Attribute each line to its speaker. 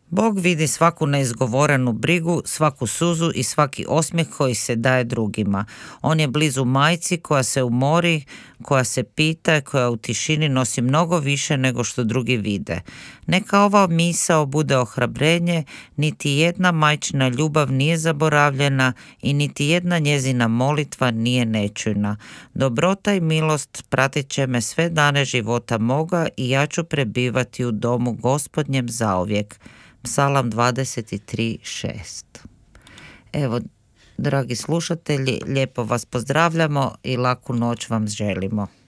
Speaker 1: Bog vidi svaku neizgovorenu brigu, svaku suzu i svaki osmijeh koji se daje drugima. On je blizu majci koja se umori, koja se pita, koja u tišini nosi mnogo više nego što drugi vide. Neka ova misao bude ohrabrenje, niti jedna majčina ljubav nije zaboravljena i niti jedna njezina molitva nije nečujna. Dobrota i milost pratit će me sve dane života moga i ja ću prebivati u domu Gospodnjem zauvijek. Psalam 23.6. Evo, dragi slušatelji, lijepo vas pozdravljamo i laku noć vam želimo.